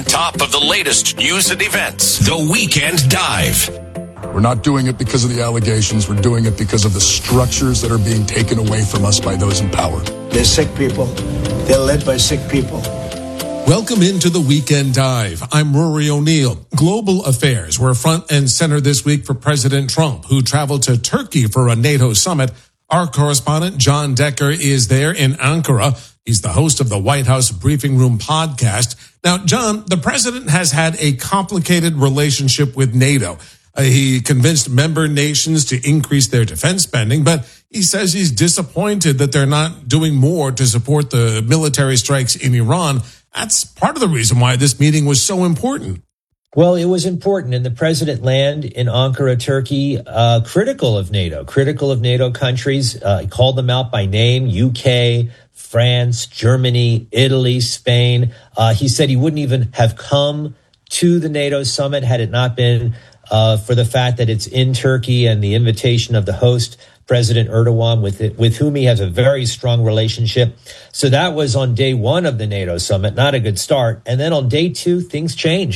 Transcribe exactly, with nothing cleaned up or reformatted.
top of the latest news and events. The Weekend Dive. We're not doing it because of the allegations. We're doing it because of the structures that are being taken away from us by those in power. They're sick people. They're led by sick people. Welcome into the Weekend Dive. I'm Rory O'Neill. Global affairs were front and center this week for President Trump, who traveled to Turkey for a NATO summit. Our correspondent, John Decker, is there in Ankara. He's the host of the White House Briefing Room podcast. Now, John, the president has had a complicated relationship with NATO. Uh, he convinced member nations to increase their defense spending, but he says he's disappointed that they're not doing more to support the military strikes in Iran. That's part of the reason why this meeting was so important. Well, it was important, and the president landed in Ankara, Turkey, uh, critical of NATO, critical of NATO countries. Uh, he called them out by name: U K, France, Germany, Italy, Spain. Uh, he said he wouldn't even have come to the NATO summit had it not been uh, for the fact that it's in Turkey and the invitation of the host, President Erdogan, with it, with whom he has a very strong relationship. So that was on day one of the NATO summit, not a good start. And then on day two, things changed.